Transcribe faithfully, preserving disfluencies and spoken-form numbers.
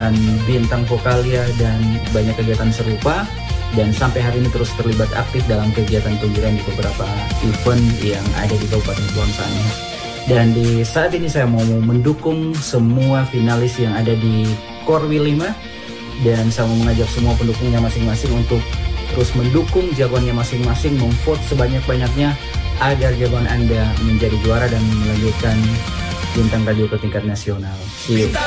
menemukan bintang vokalia dan banyak kegiatan serupa. Dan sampai hari ini terus terlibat aktif dalam kegiatan penjurian di beberapa event yang ada di Kabupaten Kepulauan Sangihe. Dan di saat ini saya mau mendukung semua finalis yang ada di Korwil lima. Dan saya mau mengajak semua pendukungnya masing-masing untuk terus mendukung jagoannya masing-masing, memvote sebanyak-banyaknya agar jagoan Anda menjadi juara dan melanjutkan bintang radio ke tingkat nasional. See you.